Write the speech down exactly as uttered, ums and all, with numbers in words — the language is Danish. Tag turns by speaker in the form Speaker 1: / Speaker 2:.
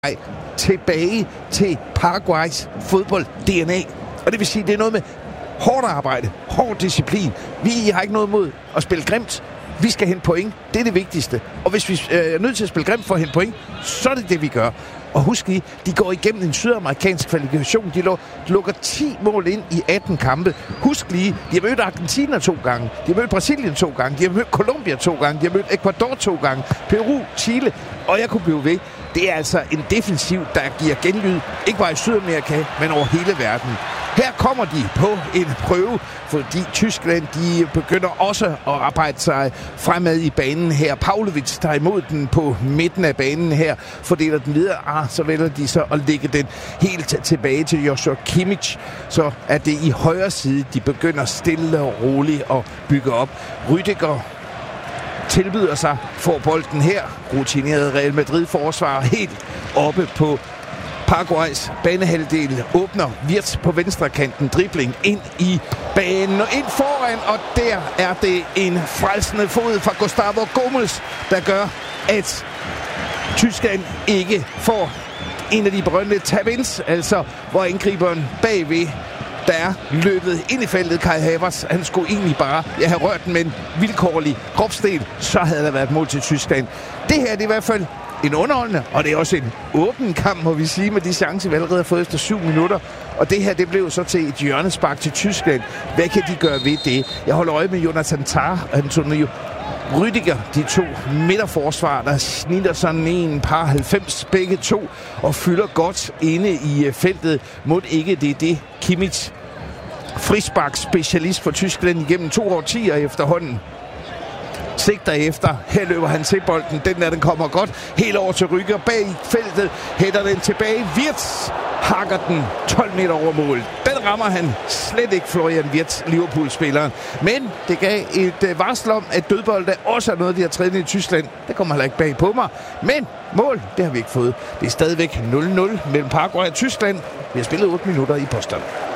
Speaker 1: tilbage til Paraguays fodbold-D N A. Og det vil sige, det er noget med hårdt arbejde, hård disciplin. Vi har ikke noget mod at spille grimt. Vi skal hente point. Det er det vigtigste. Og hvis vi er nødt til at spille grimt for at hente point, så er det det, vi gør. Og husk lige, de går igennem en sydamerikansk kvalifikation. De lukker ti mål ind i atten kampe. Husk lige, de har mødt Argentina to gange. De har mødt Brasilien to gange. De har mødt Colombia to gange. De har mødt Ecuador to gange. Peru, Chile. Og jeg kunne blive ved. Det er altså en defensiv, der giver genlyd. Ikke bare i Sydamerika, men over hele verden. Her kommer de på en prøve, fordi Tyskland de begynder også at arbejde sig fremad i banen her. Pavlovic tager imod den på midten af banen her, fordeler den videre. Ah, så vælger de så at lægge den helt tilbage til Joshua Kimmich. Så er det i højre side, de begynder stille og roligt at bygge op. Rüdiger tilbyder sig for bolden her. Rutineret Real Madrid-forsvar helt oppe på Paraguays banehalvdel. Åbner Wirtz på venstre kanten. Dribling ind i banen og ind foran. Og der er det en frelsende fod fra Gustavo Gomes, der gør, at Tyskland ikke får en af de berømte tap-ins. Altså, hvor angriberen bagved, der er løbet ind i feltet, Kai Havertz. Han skulle egentlig bare ja, have rørt den med en vilkårlig kropsdel. Så havde der været mål til Tyskland. Det her det er i hvert fald en underholdende, og det er også en åben kamp, må vi sige, med de chancer, vi allerede har fået efter syv minutter. Og det her, det blev så til et hjørnespark til Tyskland. Hvad kan de gøre ved det? Jeg holder øje med Jonathan Tah og Antonio Rüdiger, de to midterforsvar, der snitter sådan en par halvfems begge to, og fylder godt inde i feltet. Mod ikke det er det Kimmich, frispark-specialist for Tyskland igennem to årtier efterhånden, sigter efter. Her løber han til bolden. Den der, den kommer godt. Helt over til Rüdiger bag i feltet. Hætter den tilbage. Wirtz hakker den tolv meter over mål. Den rammer han slet ikke, Florian Wirtz, Liverpool-spilleren. Men det gav et varsel om, at dødbold der også er noget, de har trænet i Tyskland. Det kommer heller ikke bag på mig. Men mål, det har vi ikke fået. Det er stadigvæk nul nul mellem Paraguay og Tyskland. Vi har spillet otte minutter i Boston.